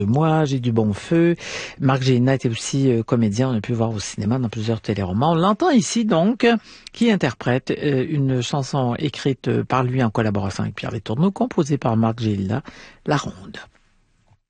Moi, j'ai du bon feu. Marc Gélinas était aussi comédien. On a pu le voir au cinéma dans plusieurs téléromans. On l'entend ici, donc, qui interprète une chanson écrite par lui en collaboration avec Pierre Les Tourneaux, composée par Marc Gélinas, La Ronde.